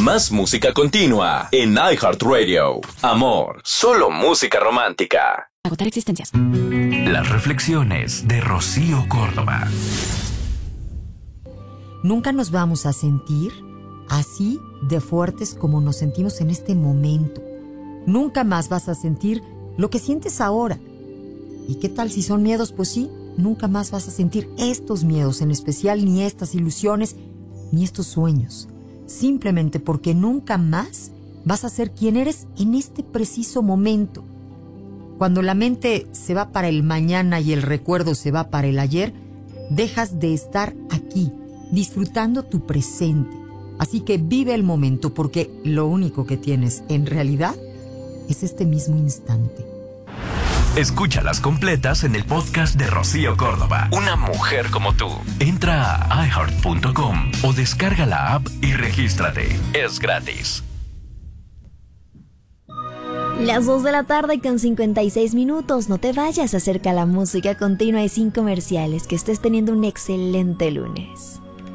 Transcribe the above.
Más música continua en iHeartRadio. Amor, solo música romántica. Agotar existencias. Las reflexiones de Rocío Córdoba. Nunca nos vamos a sentir así de fuertes como nos sentimos en este momento. Nunca más vas a sentir lo que sientes ahora. ¿Y qué tal si son miedos? Pues sí, nunca más vas a sentir estos miedos, en especial ni estas ilusiones, ni estos sueños. Simplemente porque nunca más vas a ser quien eres en este preciso momento. Cuando la mente se va para el mañana y el recuerdo se va para el ayer, dejas de estar aquí, disfrutando tu presente. Así que vive el momento, porque lo único que tienes en realidad es este mismo instante. Escúchalas completas en el podcast de Rocío Córdoba. Una mujer como tú. Entra a iHeart.com o descarga la app y regístrate. Es gratis. Las 2 de la tarde con 56 minutos. No te vayas, acerca la música continua y sin comerciales. Que estés teniendo un excelente lunes.